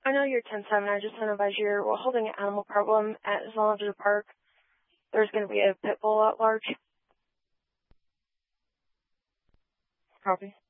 I know you're 10-7. I just want to advise you're holding an animal problem at Zoological Park. There's going to be a pit bull at large. Copy.